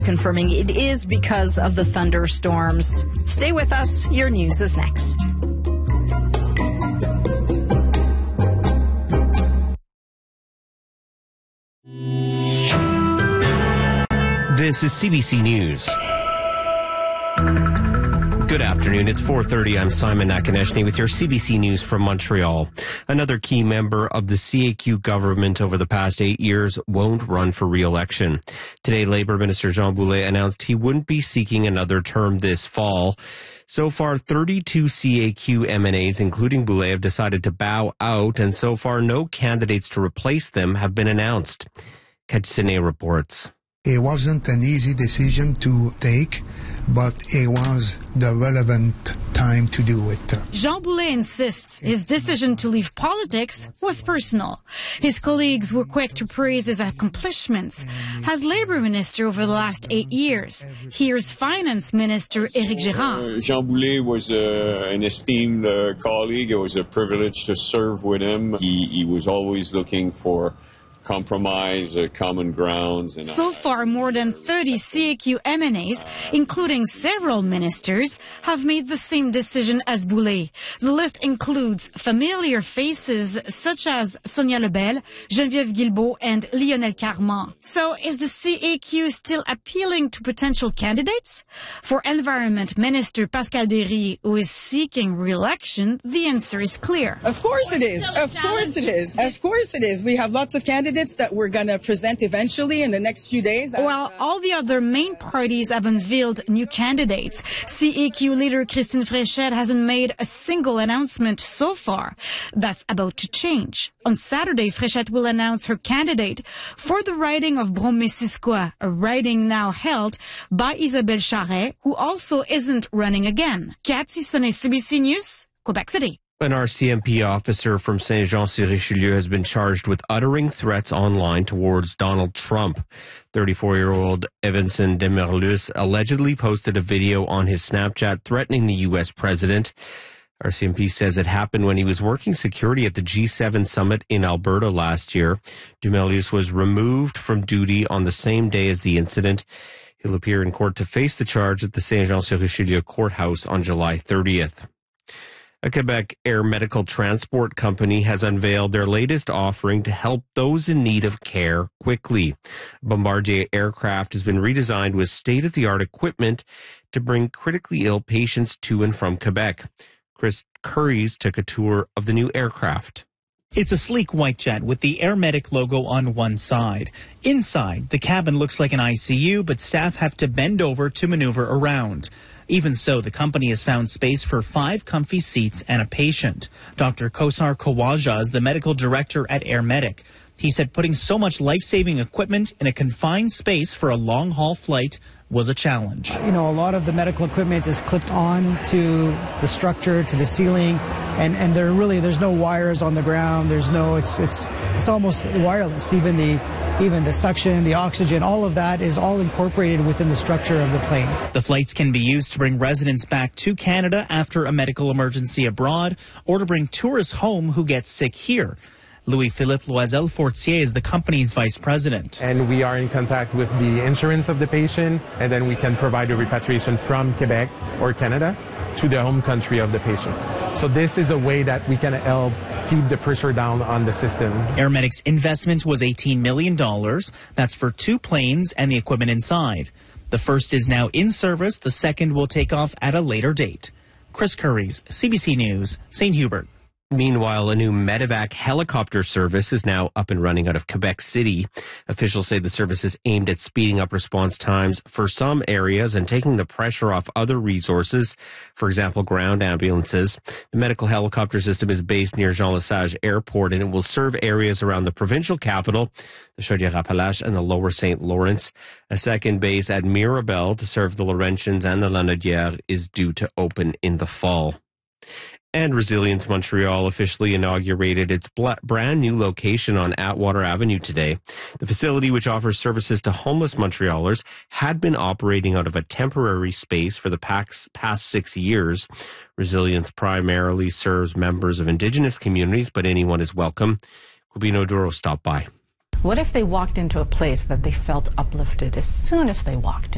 confirming it is because of the thunderstorms. Stay with us. Your news is next. This is CBC News. Good afternoon. It's 4:30. I'm Simon Nakonechny with your CBC News from Montreal. Another key member of the CAQ government over the past 8 years won't run for re-election. Today, Labour Minister Jean Boulet announced he wouldn't be seeking another term this fall. So far, 32 CAQ MNAs, including Boulet, have decided to bow out, and so far, no candidates to replace them have been announced. Kajsine reports. It wasn't an easy decision to take, but it was the relevant time to do it. Jean Boulet insists his decision to leave politics was personal. His colleagues were quick to praise his accomplishments as Labour Minister over the last 8 years. Here's Finance Minister Éric Girard. Jean Boulet was an esteemed colleague. It was a privilege to serve with him. He was always looking for compromise, common grounds. And so far, more than 30 CAQ MNAs, including several ministers, have made the same decision as Boulet. The list includes familiar faces such as Sonia Lebel, Geneviève Guilbeault, and Lionel Carman. So is the CAQ still appealing to potential candidates? For Environment Minister Pascal Derry, who is seeking re-election, the answer is clear. Of course it is. Of course it is. Of course it is. We have lots of candidates that we're going to present eventually in the next few days. While all the other main parties have unveiled new candidates, CAQ leader Christine Fréchette hasn't made a single announcement so far. That's about to change. On Saturday, Fréchette will announce her candidate for the riding of Brome-Missisquoi, a riding now held by Isabelle Charret, who also isn't running again. Cathy Sonnet, CBC News, Quebec City. An RCMP officer from Saint-Jean-sur-Richelieu has been charged with uttering threats online towards Donald Trump. 34-year-old Evanson Demerlus allegedly posted a video on his Snapchat threatening the U.S. president. RCMP says it happened when he was working security at the G7 summit in Alberta last year. Demerlus was removed from duty on the same day as the incident. He'll appear in court to face the charge at the Saint-Jean-sur-Richelieu courthouse on July 30th. A Quebec air medical transport company has unveiled their latest offering to help those in need of care quickly. Bombardier aircraft has been redesigned with state-of-the-art equipment to bring critically ill patients to and from Quebec. Chris Curries took a tour of the new aircraft. It's a sleek white jet with the Air Medic logo on one side. Inside, the cabin looks like an ICU, but staff have to bend over to maneuver around. Even so, the company has found space for 5 comfy seats and a patient. Dr. Kosar Kawaja is the medical director at Air Medic. He said putting so much life-saving equipment in a confined space for a long-haul flight was a challenge. You know, a lot of the medical equipment is clipped on to the structure, to the ceiling, and there's no wires on the ground. It's almost wireless. Even the suction, the oxygen, all of that is all incorporated within the structure of the plane. The flights can be used to bring residents back to Canada after a medical emergency abroad, or to bring tourists home who get sick here. Louis-Philippe Loisel-Fortier is the company's vice president. And we are in contact with the insurance of the patient, and then we can provide a repatriation from Quebec or Canada to the home country of the patient. So this is a way that we can help keep the pressure down on the system. Air Medic's investment was $18 million. That's for 2 planes and the equipment inside. The first is now in service. The second will take off at a later date. Chris Curries, CBC News, St. Hubert. Meanwhile, a new Medevac helicopter service is now up and running out of Quebec City. Officials say the service is aimed at speeding up response times for some areas and taking the pressure off other resources, for example, ground ambulances. The medical helicopter system is based near Jean Lesage Airport, and it will serve areas around the provincial capital, the Chaudière-Appalaches, and the lower St. Lawrence. A second base at Mirabel to serve the Laurentians and the Lanaudière is due to open in the fall. And Resilience Montreal officially inaugurated its brand new location on Atwater Avenue today. The facility, which offers services to homeless Montrealers, had been operating out of a temporary space for the past 6 years. Resilience primarily serves members of Indigenous communities, but anyone is welcome. Rubino Duro stopped by. What if they walked into a place that they felt uplifted as soon as they walked in?